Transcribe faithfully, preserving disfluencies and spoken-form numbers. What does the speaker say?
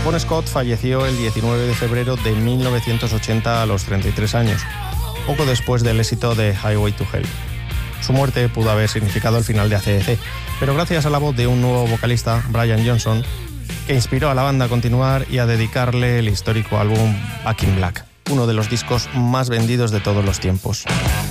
Bon Scott falleció el diecinueve de febrero de mil novecientos ochenta a los treinta y tres años, poco después del éxito de Highway to Hell. Su muerte pudo haber significado el final de A C D C, pero gracias a la voz de un nuevo vocalista, Brian Johnson, que inspiró a la banda a continuar y a dedicarle el histórico álbum Back in Black, uno de los discos más vendidos de todos los tiempos.